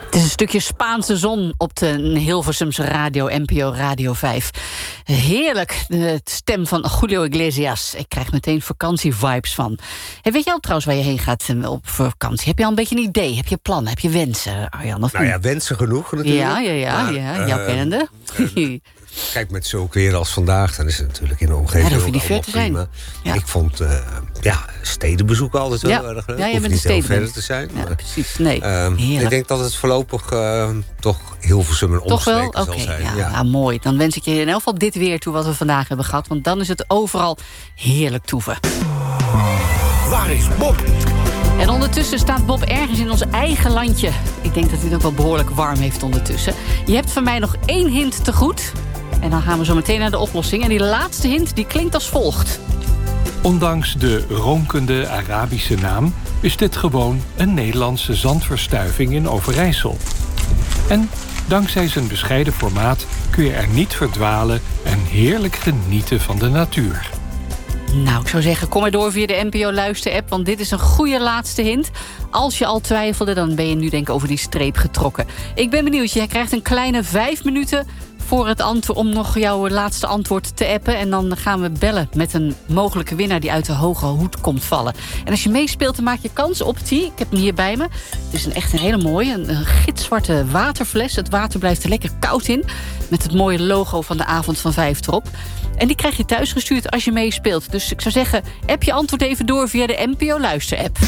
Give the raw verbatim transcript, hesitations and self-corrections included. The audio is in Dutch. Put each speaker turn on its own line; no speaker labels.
Het is een stukje Spaanse zon op de Hilversumse radio, N P O Radio vijf. Heerlijk, de stem van Julio Iglesias. Ik krijg meteen vakantievibes van. Hey, weet je al trouwens waar je heen gaat op vakantie? Heb je al een beetje een idee? Heb je plannen? Heb je wensen, Arjan? Of
nou ja, wensen genoeg natuurlijk.
Ja, ja, ja,
maar,
ja jouw
uh,
kennende.
Uh, Kijk, met zulk weer als vandaag, dan is het natuurlijk in de omgeving.
Ja, dan hoef je niet ver te zijn.
Ja. Ik vond uh, ja, stedenbezoeken altijd wel
ja.
erg leuk.
Ja, je
hoeft
bent
niet heel
stedenmens.
verder te zijn.
Ja,
maar,
precies. Nee,
uh, ik denk dat het voorlopig uh, toch Hilversum en omstreken
Toch wel?
zal
okay,
zijn.
Ja,
ja.
Nou, mooi. Dan wens ik je in elk geval dit weer toe wat we vandaag hebben gehad. Want dan is het overal heerlijk toeven.
Waar is Bob?
En ondertussen staat Bob ergens in ons eigen landje. Ik denk dat hij het ook wel behoorlijk warm heeft ondertussen. Je hebt van mij nog één hint te goed. En dan gaan we zo meteen naar de oplossing. En die laatste hint die klinkt als volgt.
Ondanks de ronkende Arabische naam is dit gewoon een Nederlandse zandverstuiving in Overijssel. En dankzij zijn bescheiden formaat kun je er niet verdwalen en heerlijk genieten van de natuur.
Nou, ik zou zeggen, kom maar door via de N P O-luister-app... want dit is een goede laatste hint. Als je al twijfelde, dan ben je nu denk ik over die streep getrokken. Ik ben benieuwd, jij krijgt een kleine vijf minuten... voor het antwoord om nog jouw laatste antwoord te appen. En dan gaan we bellen met een mogelijke winnaar... die uit de hoge hoed komt vallen. En als je meespeelt, dan maak je kans op die. Ik heb hem hier bij me. Het is een echt een hele mooie, een, een gitzwarte waterfles. Het water blijft er lekker koud in. Met het mooie logo van de avond van vijf erop. En die krijg je thuis gestuurd als je meespeelt. Dus ik zou zeggen, app je antwoord even door via de N P O Luister-app.